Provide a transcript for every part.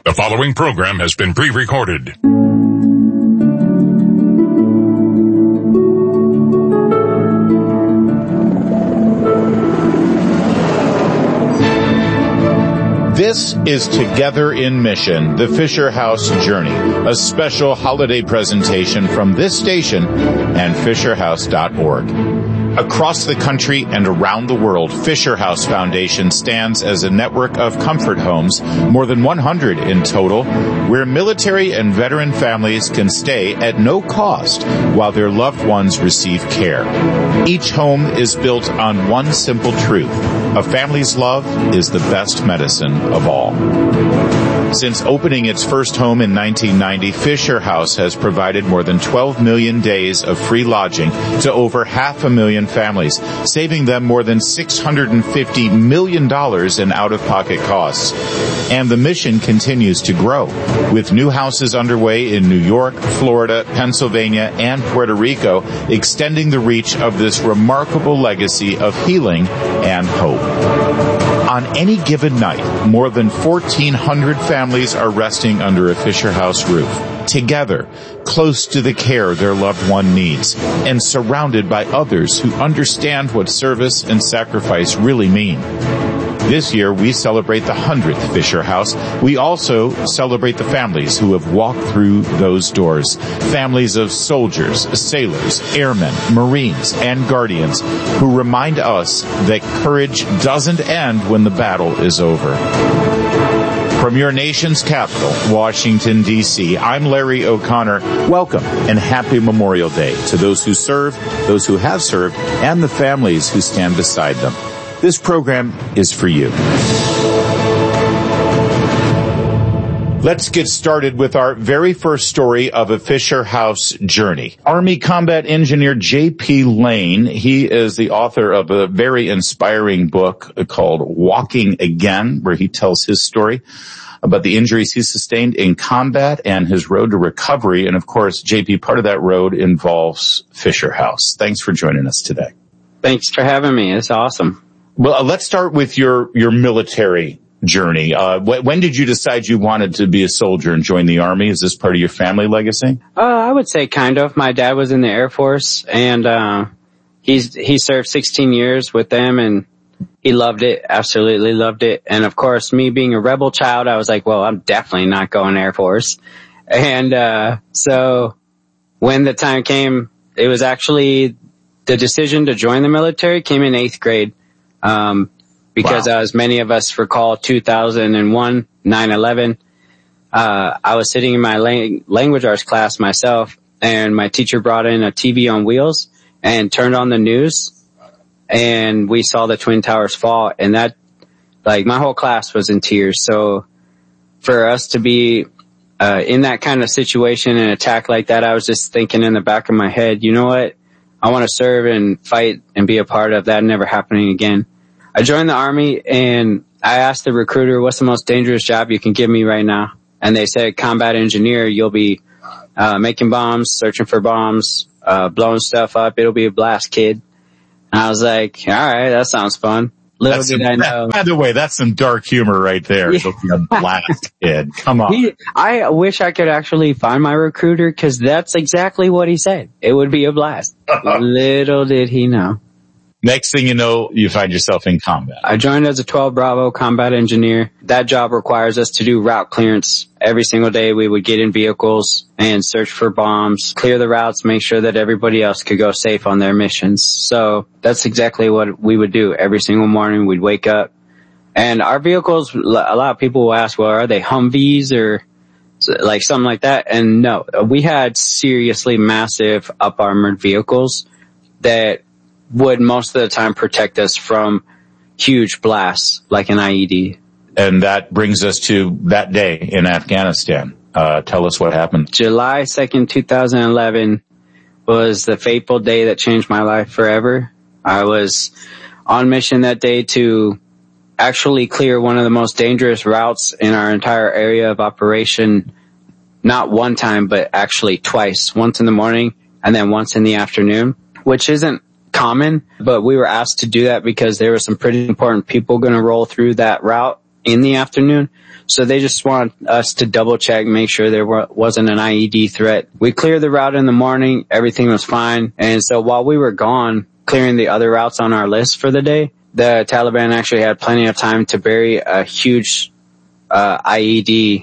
The following program has been pre-recorded. This is Together in Mission, the Fisher House Journey, a special holiday presentation from this station and FisherHouse.org. Across the country and around the world, Fisher House Foundation stands as a network of comfort homes, more than 100 in total, where military and veteran families can stay at no cost while their loved ones receive care. Each home is built on one simple truth: a family's love is the best medicine of all. Since opening its first home in 1990, Fisher House has provided more than 12 million days of free lodging to over 500,000 families, saving them more than $650 million in out-of-pocket costs. And the mission continues to grow, with new houses underway in New York, Florida, Pennsylvania, and Puerto Rico, extending the reach of this remarkable legacy of healing and hope. On any given night, more than 1,400 families are resting under a Fisher House roof, together, close to the care their loved one needs, and surrounded by others who understand what service and sacrifice really mean. This year, we celebrate the 100th Fisher House. We also celebrate the families who have walked through those doors. Families of soldiers, sailors, airmen, Marines, and Guardians who remind us that courage doesn't end when the battle is over. From your nation's capital, Washington, D.C., I'm Larry O'Connor. Welcome and happy Memorial Day to those who serve, those who have served, and the families who stand beside them. This program is for you. Let's get started with our very first story of a Fisher House journey. Army combat engineer J.P. Lane, he is the author of a very inspiring book called Walking Again, where he tells his story about the injuries he sustained in combat and his road to recovery. And of course, J.P., part of that road involves Fisher House. Thanks for joining us today. Thanks for having me. It's awesome. Well, let's start with your military journey. When did you decide you wanted to be a soldier and join the Army? Is this part of your family legacy? I would say kind of. My dad was in the Air Force, and he served 16 years with them, and he loved it, absolutely loved it. And of course, me being a rebel child, I was like, well, I'm definitely not going Air Force. And so when the time came, it was actually the decision to join the military came in 8th grade. Because wow. As many of us recall 2001, 9/11, I was sitting in my language arts class myself, and my teacher brought in a TV on wheels and turned on the news, and we saw the Twin Towers fall, and that, like, my whole class was in tears. So for us to be in that kind of situation and attack like that, I was just thinking in the back of my head, you know what? I want to serve and fight and be a part of that never happening again. I joined the Army, and I asked the recruiter, what's the most dangerous job you can give me right now? And they said, combat engineer. You'll be making bombs, searching for bombs, blowing stuff up. It'll be a blast, kid. And I was like, all right, that sounds fun. Little did I know. By the way, that's some dark humor right there. Yeah. It'll be a blast, kid. Come on. I wish I could actually find my recruiter, because that's exactly what he said. It would be a blast. Little did he know. Next thing you know, you find yourself in combat. I joined as a 12 Bravo combat engineer. That job requires us to do route clearance. Every single day we would get in vehicles and search for bombs, clear the routes, make sure that everybody else could go safe on their missions. So that's exactly what we would do. Every single morning we'd wake up, and our vehicles, a lot of people will ask, well, are they Humvees or like something like that? And no, we had seriously massive up-armored vehicles that would most of the time protect us from huge blasts like an IED. And that brings us to that day in Afghanistan. Tell us what happened. July 2nd, 2011 was the fateful day that changed my life forever. I was on mission that day to actually clear one of the most dangerous routes in our entire area of operation. Not one time, but actually twice. Once in the morning and then once in the afternoon, which isn't common, but we were asked to do that because there were some pretty important people going to roll through that route. in the afternoon. So they just want us to double check, make sure there wasn't an IED threat. We cleared the route in the morning. Everything was fine. And so while we were gone, clearing the other routes on our list for the day, the Taliban actually had plenty of time to bury a huge IED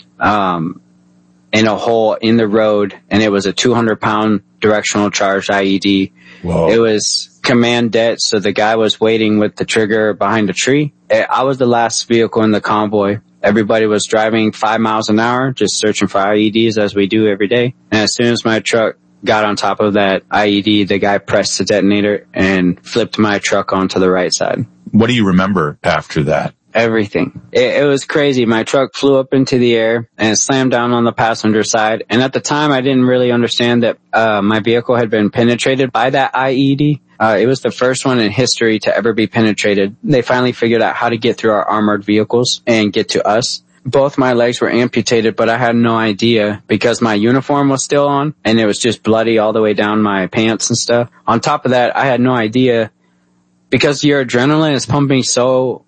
in a hole in the road, and it was a 200-pound directional charge IED. Whoa. It was command det, so the guy was waiting with the trigger behind a tree. I was the last vehicle in the convoy. Everybody was driving 5 miles an hour, just searching for IEDs as we do every day. And as soon as my truck got on top of that IED, the guy pressed the detonator and flipped my truck onto the right side. What do you remember after that? Everything. It was crazy. My truck flew up into the air and slammed down on the passenger side. And at the time, I didn't really understand that my vehicle had been penetrated by that IED. It was the first one in history to ever be penetrated. They finally figured out how to get through our armored vehicles and get to us. Both my legs were amputated, but I had no idea because my uniform was still on and it was just bloody all the way down my pants and stuff. On top of that, I had no idea because your adrenaline is pumping so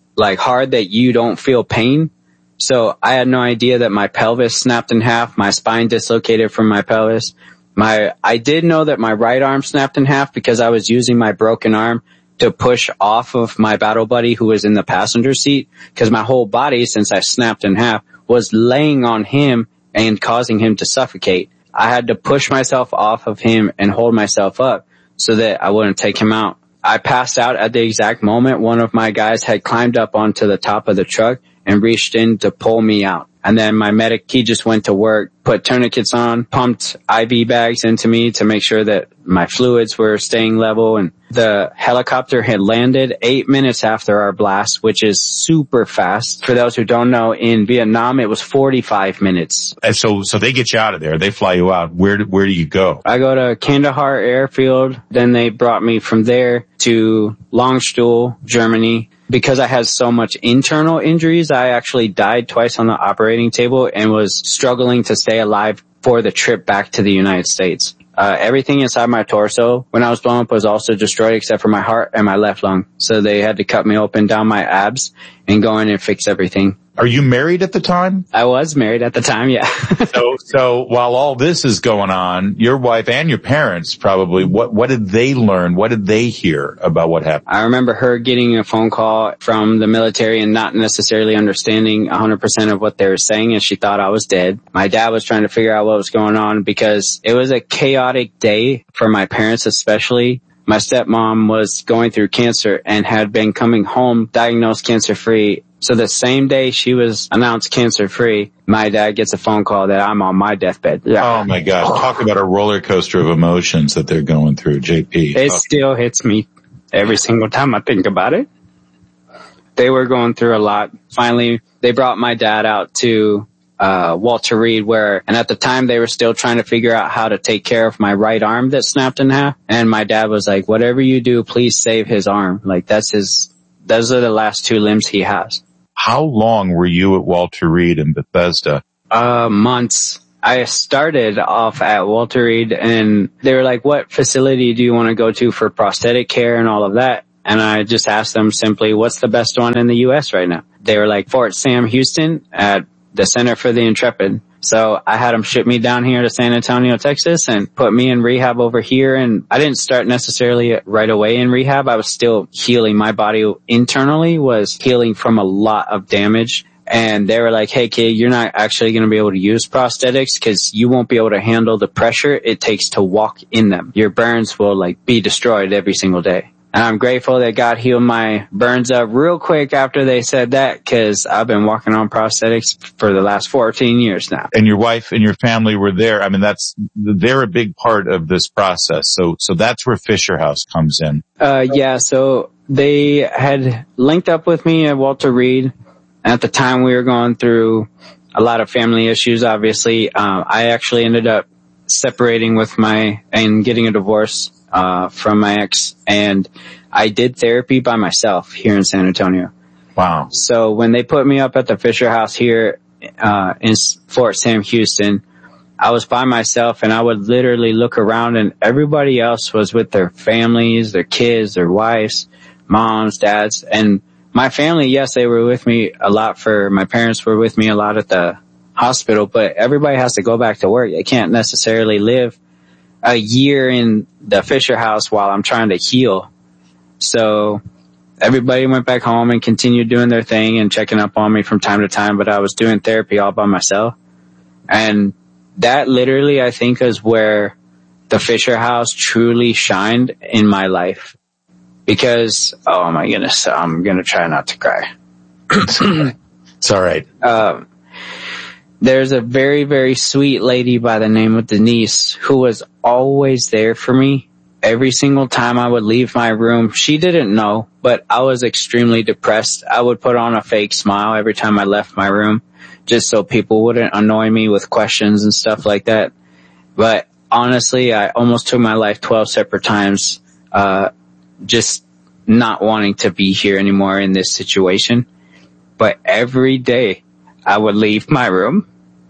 hard that you don't feel pain. So I had no idea that my pelvis snapped in half, my spine dislocated from my pelvis. I did know that my right arm snapped in half because I was using my broken arm to push off of my battle buddy who was in the passenger seat, because my whole body, since I snapped in half, was laying on him and causing him to suffocate. I had to push myself off of him and hold myself up so that I wouldn't take him out. I passed out at the exact moment one of my guys had climbed up onto the top of the truck and reached in to pull me out. And then my medic, he just went to work, put tourniquets on, pumped IV bags into me to make sure that my fluids were staying level. And the helicopter had landed 8 minutes after our blast, which is super fast. For those who don't know, in Vietnam, it was 45 minutes. And so they get you out of there. They fly you out. Where do you go? I go to Kandahar Airfield. Then they brought me from there to Landstuhl, Germany. Because I had so much internal injuries, I actually died twice on the operating table and was struggling to stay alive for the trip back to the United States. Everything inside my torso when I was blown up was also destroyed except for my heart and my left lung. So they had to cut me open down my abs and go in and fix everything. Are you married at the time? I was married at the time, yeah. So while all this is going on, your wife and your parents probably, what did they learn? What did they hear about what happened? I remember her getting a phone call from the military and not necessarily understanding 100% of what they were saying, and she thought I was dead. My dad was trying to figure out what was going on because it was a chaotic day for my parents especially. My stepmom was going through cancer and had been coming home diagnosed cancer-free. So the same day she was announced cancer-free, my dad gets a phone call that I'm on my deathbed. Oh my gosh. Talk about a roller coaster of emotions that they're going through, JP. It still hits me every single time I think about it. They were going through a lot. Finally, they brought my dad out to Walter Reed and at the time they were still trying to figure out how to take care of my right arm that snapped in half. And my dad was like, whatever you do, please save his arm. Those are the last two limbs he has. How long were you at Walter Reed in Bethesda? Months. I started off at Walter Reed and they were like, what facility do you want to go to for prosthetic care and all of that? And I just asked them simply, what's the best one in the U.S. right now? They were like, Fort Sam Houston at the Center for the Intrepid. So I had them ship me down here to San Antonio, Texas, and put me in rehab over here. And I didn't start necessarily right away in rehab. I was still healing. My body internally was healing from a lot of damage. And they were like, hey, kid, you're not actually going to be able to use prosthetics because you won't be able to handle the pressure it takes to walk in them. Your burns will be destroyed every single day. And I'm grateful that God healed my burns up real quick after they said that, because I've been walking on prosthetics for the last 14 years now. And your wife and your family were there. I mean, they're a big part of this process. So that's where Fisher House comes in. Yeah. So they had linked up with me at Walter Reed. At the time we were going through a lot of family issues, obviously. I actually ended up separating and getting a divorce from my ex, and I did therapy by myself here in San Antonio. Wow. So when they put me up at the Fisher House here in Fort Sam Houston, I was by myself and I would literally look around and everybody else was with their families, their kids, their wives, moms, dads, and my family, yes, they were with me a lot my parents were with me a lot at the hospital, but everybody has to go back to work. They can't necessarily live a year in the Fisher house while I'm trying to heal. So everybody went back home and continued doing their thing and checking up on me from time to time, but I was doing therapy all by myself. And that literally, I think, is where the Fisher house truly shined in my life. Because, oh my goodness, I'm going to try not to cry. It's all right. There's a very, very sweet lady by the name of Denise who was always there for me every single time I would leave my room. She didn't know, but I was extremely depressed. I would put on a fake smile every time I left my room just so people wouldn't annoy me with questions and stuff like that. But honestly, I almost took my life 12 separate times, just not wanting to be here anymore in this situation. But every day I would leave my room.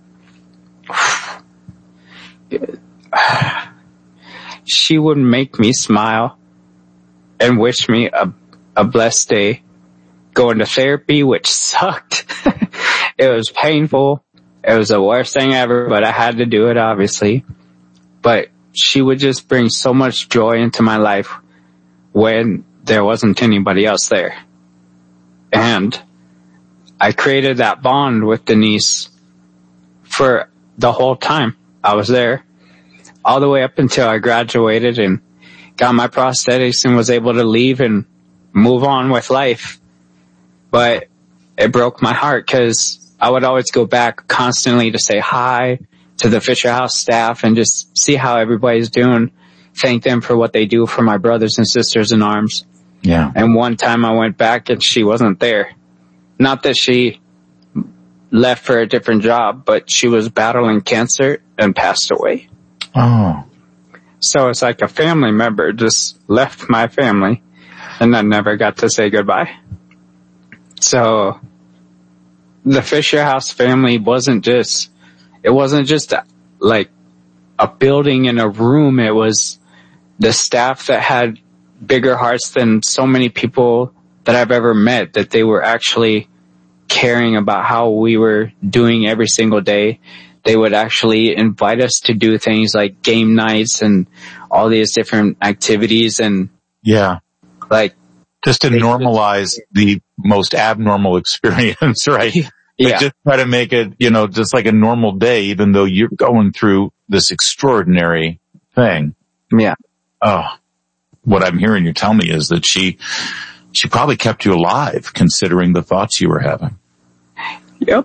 She would make me smile and wish me a blessed day. Going to therapy, which sucked. It was painful. It was the worst thing ever, but I had to do it, obviously. But she would just bring so much joy into my life when there wasn't anybody else there. And I created that bond with Denise for the whole time I was there, all the way up until I graduated and got my prosthetics and was able to leave and move on with life. But it broke my heart because I would always go back constantly to say hi to the Fisher House staff and just see how everybody's doing. Thank them for what they do for my brothers and sisters in arms. Yeah. And one time I went back and she wasn't there. Not that she left for a different job, but she was battling cancer and passed away. Oh. So it's like a family member just left my family and I never got to say goodbye. So the Fisher House family wasn't just like a building and a room. It was the staff that had bigger hearts than so many people that I've ever met, that they were actually caring about how we were doing every single day. They would actually invite us to do things like game nights and all these different activities and like just to normalize the most abnormal experience, right? Yeah. Just try to make it, just like a normal day, even though you're going through this extraordinary thing. Yeah. Oh, what I'm hearing you tell me is that she probably kept you alive considering the thoughts you were having. Yep.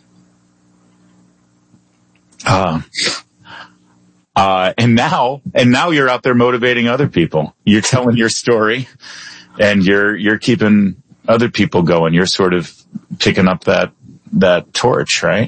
And now you're out there motivating other people. You're telling your story and you're keeping other people going. You're sort of picking up that torch, right?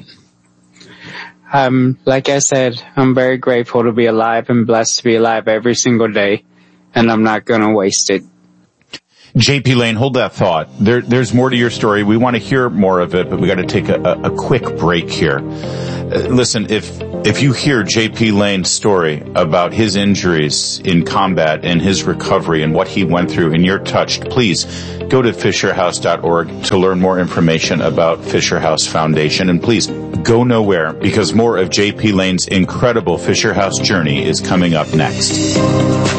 Like I said, I'm very grateful to be alive and blessed to be alive every single day, and I'm not going to waste it. JP Lane, hold that thought. There's more to your story. We want to hear more of it, but we got to take a quick break here. Listen, if you hear JP Lane's story about his injuries in combat and his recovery and what he went through and you're touched, please go to FisherHouse.org to learn more information about Fisher House Foundation. And please go nowhere because more of JP Lane's incredible Fisher House journey is coming up next.